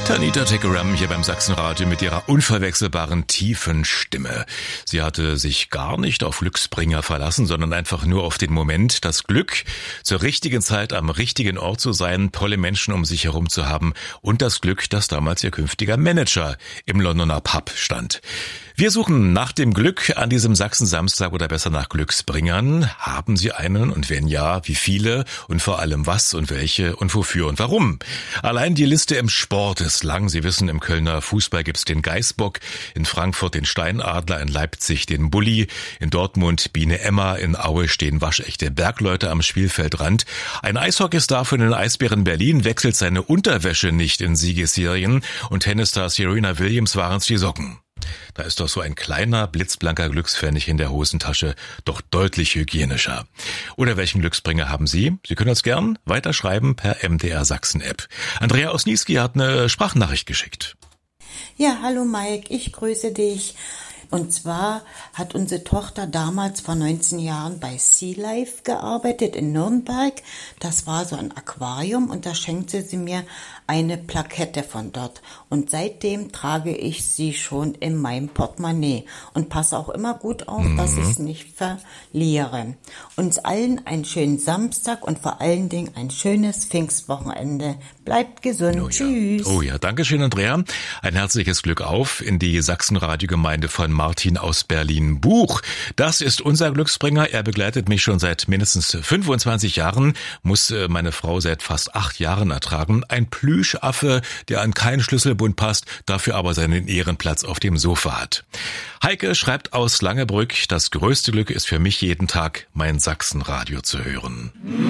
Tanita Tikaram hier beim Sachsenradio mit ihrer unverwechselbaren tiefen Stimme. Sie hatte sich gar nicht auf Glücksbringer verlassen, sondern einfach nur auf den Moment, das Glück, zur richtigen Zeit am richtigen Ort zu sein, tolle Menschen um sich herum zu haben und das Glück, dass damals ihr künftiger Manager im Londoner Pub stand. Wir suchen nach dem Glück an diesem Sachsen-Samstag oder besser nach Glücksbringern. Haben Sie einen und wenn ja, wie viele und vor allem was und welche und wofür und warum? Allein die Liste im Sport ist lang. Sie wissen, im Kölner Fußball gibt's den Geißbock, in Frankfurt den Steinadler, in Leipzig den Bulli, in Dortmund Biene Emma, in Aue stehen waschechte Bergleute am Spielfeldrand. Ein Eishockeystar von den Eisbären Berlin wechselt seine Unterwäsche nicht in Siegesserien und Tennisstar Serena Williams waren's die Socken. Da ist doch so ein kleiner, blitzblanker Glückspfennig in der Hosentasche doch deutlich hygienischer. Oder welchen Glücksbringer haben Sie? Sie können uns gern weiterschreiben per MDR Sachsen-App. Andrea Osniewski hat eine Sprachnachricht geschickt. Ja, hallo Mike, ich grüße dich. Und zwar hat unsere Tochter damals vor 19 Jahren bei Sea Life gearbeitet in Nürnberg. Das war so ein Aquarium und da schenkte sie mir eine Plakette von dort. Und seitdem trage ich sie schon in meinem Portemonnaie und passe auch immer gut auf, dass ich es nicht verliere. Uns allen einen schönen Samstag und vor allen Dingen ein schönes Pfingstwochenende. Bleibt gesund. Oh ja. Tschüss. Oh ja, danke schön, Andrea. Ein herzliches Glück auf in die Sachsenradiogemeinde von Martin aus Berlin-Buch. Das ist unser Glücksbringer. Er begleitet mich schon seit mindestens 25 Jahren, muss meine Frau seit fast 8 Jahren ertragen. Ein Plüschaffe, der an keinen Schlüsselbund passt, dafür aber seinen Ehrenplatz auf dem Sofa hat. Heike schreibt aus Langebrück, das größte Glück ist für mich jeden Tag, mein Sachsenradio zu hören.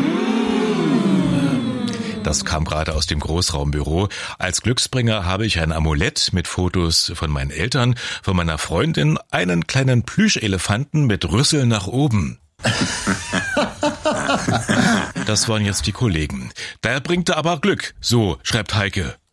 Das kam gerade aus dem Großraumbüro. Als Glücksbringer habe ich ein Amulett mit Fotos von meinen Eltern, von meiner Freundin, einen kleinen Plüschelefanten mit Rüssel nach oben. Das waren jetzt die Kollegen. Der bringt aber Glück, so schreibt Heike.